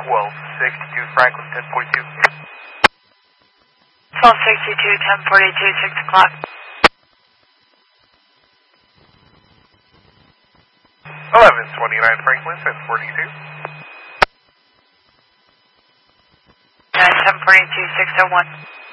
1262 Franklin, 1042. 1262, 1042, 6 o'clock. 1129 Franklin, 1042. 1042, 601.